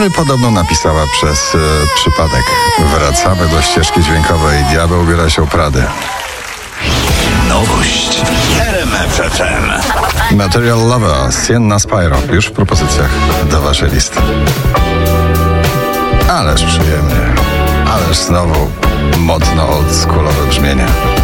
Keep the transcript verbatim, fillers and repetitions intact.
i podobno napisała przez e, przypadek. Wracamy do ścieżki dźwiękowej. Diabeł ubiera się u Prady. Nowość w R M F F M. Material Lover, Sienna Spyro. Już w propozycjach do waszej listy. Ależ przyjemnie. Ależ znowu modno oldschoolowe brzmienie.